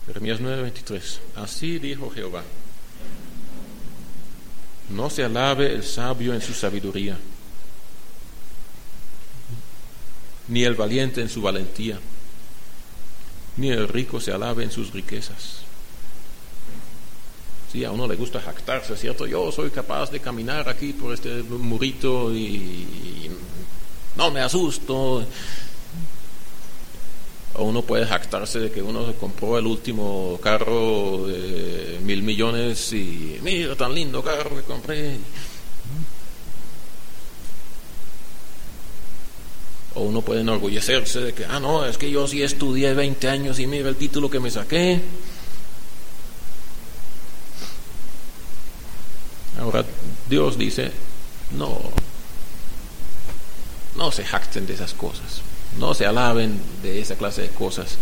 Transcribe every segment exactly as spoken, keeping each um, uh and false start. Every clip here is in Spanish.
Jeremías nueve veintitrés. Así dijo Jehová: no se alabe el sabio en su sabiduría, ni el valiente en su valentía, ni el rico se alabe en sus riquezas. Sí, a uno le gusta jactarse, ¿cierto? Yo soy capaz de caminar aquí por este murito y, y no me asusto. O uno puede jactarse de que uno compró el último carro de mil millones y mira tan lindo carro que compré. O uno puede enorgullecerse de que, ah no, es que yo sí estudié veinte años y mira el título que me saqué. Ahora Dios dice, no, no se jacten de esas cosas. No se alaben de esa clase de cosas.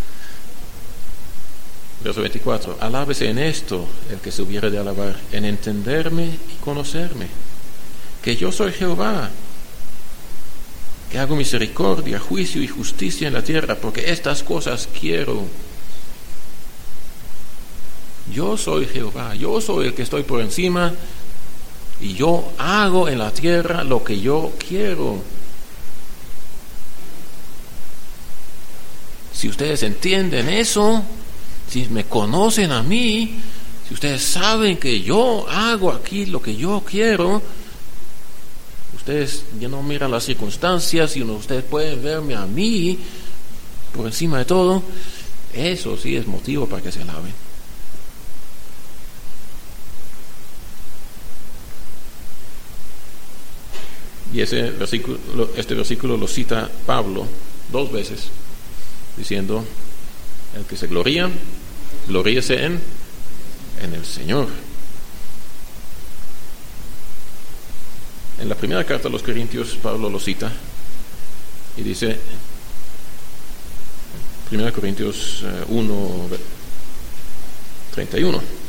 Verso veinticuatro. Alábese en esto el que se hubiere de alabar, en entenderme y conocerme, que yo soy Jehová, que hago misericordia, juicio y justicia en la tierra, porque estas cosas quiero. Yo soy Jehová, yo soy el que estoy por encima, y yo hago en la tierra lo que yo quiero. Si ustedes entienden eso, si me conocen a mí, si ustedes saben que yo hago aquí lo que yo quiero, ustedes ya no miran las circunstancias y ustedes pueden verme a mí por encima de todo. Eso sí es motivo para que se alaben. Y ese versículo, este versículo lo cita Pablo dos veces, diciendo, el que se gloría, gloríese en, en el Señor. En la primera carta a los Corintios, Pablo lo cita y dice, primera Corintios uno, treinta y uno,